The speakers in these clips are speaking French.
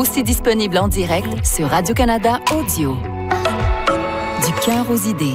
Aussi disponible en direct sur Radio-Canada Audio. Du cœur aux idées.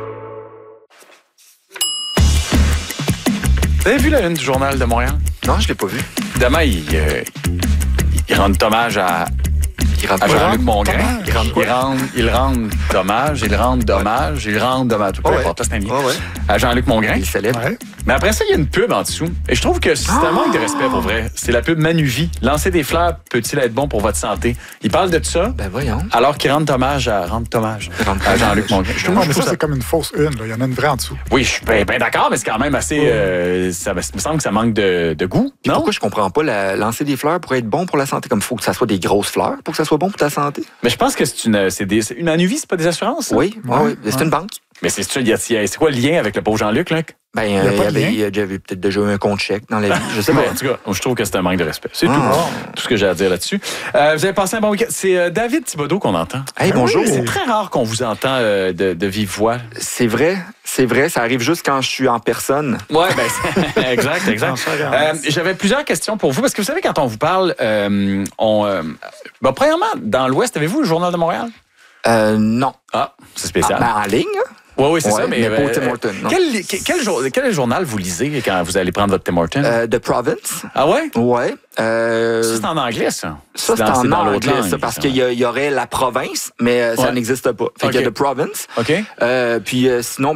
Vous avez vu la une du Journal de Montréal? Non, je l'ai pas vu. Demain, il rend hommage à Jean-Luc Mongrain. Il rend hommage. Peu importe, c'est un lien. À Jean-Luc Mongrain. Il célèbre. Ouais. Mais après ça, il y a une pub en dessous. Et je trouve que c'est un manque de respect pour vrai. C'est la pub Manuvie. Lancer des fleurs peut-il être bon pour votre santé? Il parle de ça. Ben voyons. Alors qu'il rend hommage à Jean-Luc Mongrain. Non, mais ça, c'est comme une fausse une. Là. Il y en a une vraie en dessous. Oui, je suis bien d'accord, mais c'est quand même assez... ça me semble que ça manque de goût, non? Pourquoi je comprends pas lancer des fleurs pour être bon pour la santé? Comme il faut que ça soit des grosses fleurs pour que ça soit bon pour ta santé? Mais je pense que c'est une Manuvie, c'est pas des assurances? Ça? Oui, c'est une banque. Mais c'est quoi le lien avec le pauvre Jean-Luc, là? Ben, il y avait peut-être déjà eu un compte chèque dans la vie. Je sais pas. En tout cas, je trouve que c'est un manque de respect. C'est tout ce que j'ai à dire là-dessus. Vous avez passé un bon week-end. C'est David Thibodeau qu'on entend. Hey, bonjour. C'est très rare qu'on vous entend de vive voix. C'est vrai. Ça arrive juste quand je suis en personne. Oui, ben, exact. J'avais plusieurs questions pour vous, parce que vous savez, quand on vous parle, premièrement, dans l'Ouest, avez-vous le Journal de Montréal? Non. Ah, c'est spécial. En ligne? Oui, c'est ça, mais pas au Tim Hortons. Quel journal vous lisez quand vous allez prendre votre Tim Hortons? The Province. Ah ouais? Ouais. Ça, c'est en anglais, ça? Ça, c'est en anglais, ça, parce qu'il y aurait la province, mais ça n'existe pas. Fait qu'il y a The Province. OK. Puis sinon,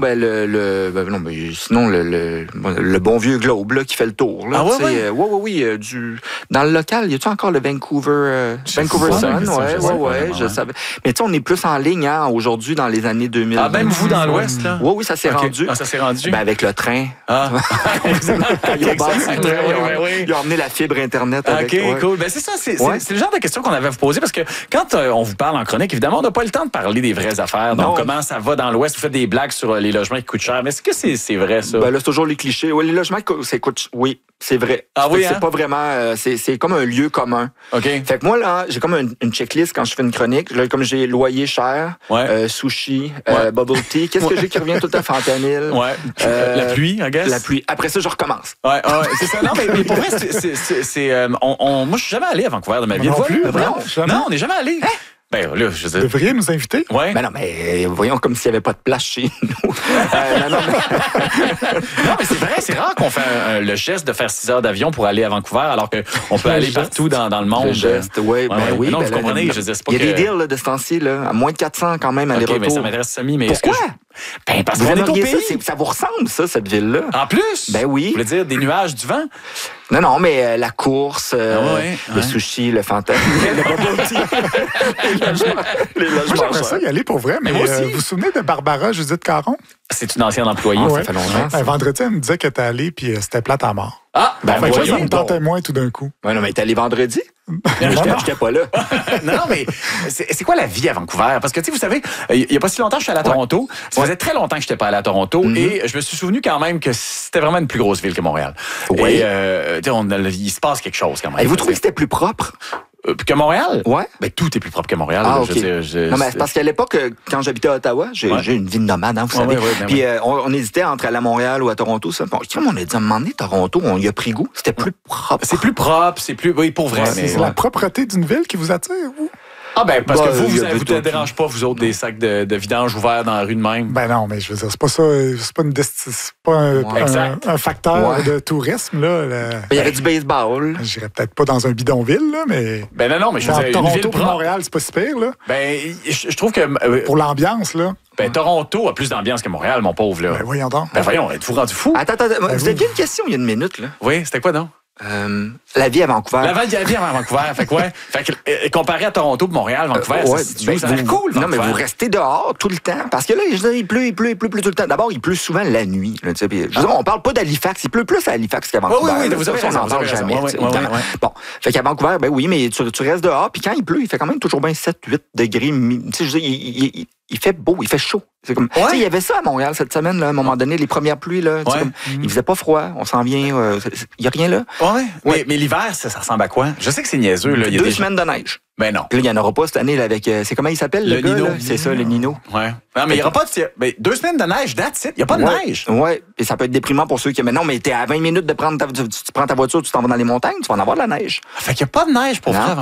le bon vieux Globe là, qui fait le tour. Là, oui. Dans le local, y a-tu encore le Vancouver Sun? Ouais, je savais. Mais tu sais, on est plus en ligne aujourd'hui dans les années 2000. Ah, même vous dans l'Ouest, là? Oui, ça s'est rendu. Ah, ça s'est rendu? Ben, avec le train. Ah. Ils ont emmené la fibre Internet. Cool. Ben, c'est ça, c'est le genre de question qu'on avait à vous poser, parce que quand on vous parle en chronique, évidemment, on n'a pas le temps de parler des vraies affaires. Donc, comment ça va dans l'Ouest? Vous faites des blagues sur les logements qui coûtent cher. Mais est-ce que c'est vrai, ça? Ben là, c'est toujours les clichés. Oui, les logements, ça coûte... Oui, c'est vrai. Ah oui, c'est pas vraiment... C'est comme un lieu commun. OK. Fait que moi, là, j'ai comme une checklist quand je fais une chronique. Là, comme j'ai loyer cher, sushi, bubble tea. Qu'est-ce que j'ai qui revient tout le temps? Fentanyl. Ouais. La pluie, I guess. La pluie. Après ça, je recommence. Ouais, c'est ça. Non, mais pour vrai, moi, je suis jamais allé à Vancouver de ma vie. Non plus. Non, on n'est jamais allé. Hein? Ben là, je veux dire... Vous devriez nous inviter? Ouais. Ben non, mais voyons comme s'il n'y avait pas de place chez nous. Non, mais c'est vrai, c'est rare qu'on fait le geste de faire 6 heures d'avion pour aller à Vancouver, alors qu'on peut aller partout dans le monde. Le geste, oui. Non, vous comprenez, je veux dire, c'est pas il y a des deals là, de ce temps-ci, là, à moins de 400 quand même, aller-retour. OK, mais ça m'intéresse semi, mais... Pourquoi? Ben, parce qu'on est au pays. Ça vous ressemble, ça, cette ville-là. En plus? Ben oui. Vous voulez dire des nuages, du vent? Non, mais la course, le sushi, le fantôme, les logements. Moi, j'aimerais ça y aller pour vrai, mais moi aussi. vous vous souvenez de Barbara Judith Caron? C'est une ancienne employée, Ouais. ça fait longtemps. Vendredi, elle me disait que t'es allé, puis c'était plate à mort. Ah, ben Fait que voyons ça me tentait moins tout d'un coup. Ouais, non, mais t'es allé vendredi? J'étais pas là. Non, mais c'est quoi la vie à Vancouver? Parce que, tu sais, vous savez, il n'y a pas si longtemps, je suis allé à Toronto. Ça faisait très longtemps que je n'étais pas allé à Toronto. Et je me suis souvenu quand même que c'était vraiment une plus grosse ville que Montréal. Oui. Et, il se passe quelque chose quand même. Et vous trouvez que c'était plus propre? Que Montréal? Ouais. Ben, tout est plus propre que Montréal. Ah, là, OK. Non, mais c'est parce qu'à l'époque, quand j'habitais à Ottawa, j'ai une vie de nomade, vous savez. Puis on hésitait entre aller à Montréal ou à Toronto. Ça. Bon, comme on a dit à un moment donné, Toronto, on y a pris goût. C'était plus propre. C'est plus propre, c'est plus... Oui, pour vrai. C'est la propreté d'une ville qui vous attire, vous? Ah ben, parce que vous vous ne dérange pas, vous autres, des sacs de vidange ouverts dans la rue de même. Ben non, mais je veux dire, c'est pas ça, c'est pas un facteur de tourisme, là. Il y avait du baseball. J'irais peut-être pas dans un bidonville, là, mais... Ben non, mais je veux dire, Toronto une ville pour Montréal, c'est pas si pire, là. Ben, je trouve que... Pour l'ambiance, là. Ben, Toronto a plus d'ambiance que Montréal, mon pauvre, là. Ben voyons donc. Ben voyons, êtes-vous rendu fou? Attends, vous aviez une question il y a une minute, là. Oui, c'était quoi, donc? La vie à Vancouver. La vie à Vancouver. Fait que, comparé à Toronto et Montréal, Vancouver, ça a l'air cool, Vancouver. Non, mais vous restez dehors tout le temps. Parce que là, je dis, il pleut tout le temps. D'abord, il pleut souvent la nuit. Là, on parle pas d'Halifax. Il pleut plus à Halifax qu'à Vancouver. Oui, vous avez raison. On n'en parle jamais. Bon, fait qu'à Vancouver, ben oui, mais tu restes dehors. Puis quand il pleut, il fait quand même toujours bien 7-8 degrés. Tu sais, il fait beau, il fait chaud. C'est comme, il y avait ça à Montréal cette semaine, là, à un moment donné, les premières pluies, là, il faisait pas froid, on s'en vient, il y a rien là. Mais l'hiver, ça ressemble à quoi? Je sais que c'est niaiseux. Là, 2 semaines de neige. Ben non. Puis là, il n'y en aura pas cette année là, avec... c'est comment il s'appelle, le gars? Nino. Là? C'est ça, le Nino. Ouais. Non, mais il n'y aura pas de... 2 semaines de neige, that's it. Il n'y a pas de neige. Oui, et ça peut être déprimant pour ceux qui... Mais non, mais t'es à 20 minutes de prendre tu prends ta voiture, tu t'en vas dans les montagnes, tu vas en avoir de la neige. Fait qu'il n'y a pas de neige pour vrai.